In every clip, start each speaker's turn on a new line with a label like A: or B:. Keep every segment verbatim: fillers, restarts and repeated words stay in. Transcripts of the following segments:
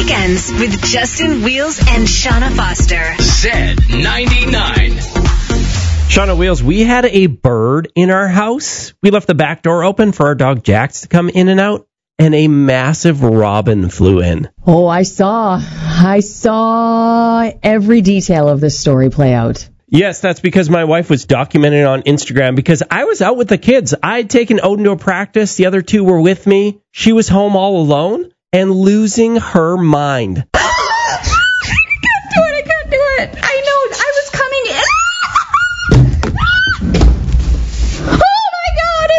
A: Weekends with Justin Wheels and Shauna Foster.
B: Z ninety-nine.
C: Shauna Wheels, we had a bird in our house. We left the back door open for our dog Jax to come in and out, and a massive robin flew in.
D: Oh, I saw. I saw every detail of this story play out.
C: Yes, that's because my wife was documenting it on Instagram because I was out with the kids. I had taken Odin to a practice. The other two were with me. She was home all alone and losing her mind.
E: I can't do it. I can't do it. I know. I was coming in. Oh, my God.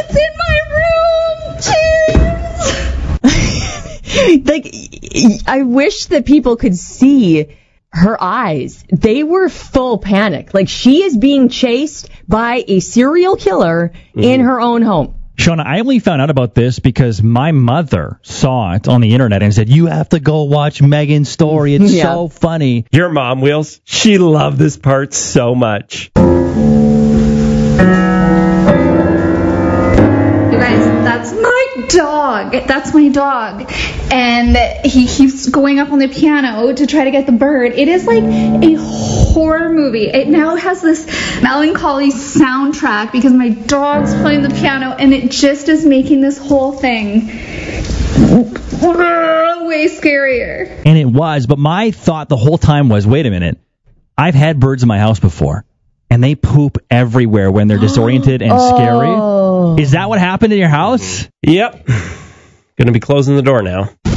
E: It's in my room. Jeez.
D: Like, I wish that people could see her eyes. They were full panic. Like, she is being chased by a serial killer mm. in her own home.
F: Shauna, I only found out about this because my mother saw it on the internet and said, you have to go watch Megan's story. It's yeah. so funny.
C: Your mom, Wheels, she loved this part so much.
E: You guys, that's my dog. That's my dog. And he keeps going up on the piano to try to get the bird. It is like a horror movie. It now has this melancholy soundtrack because my dog's playing the piano, and it just is making this whole thing way scarier.
F: And it was, but my thought the whole time was, wait a minute, I've had birds in my house before, and they poop everywhere when they're disoriented and
D: oh.
F: scary. Is that what happened in your house?
C: Yep. Going to be closing the door now.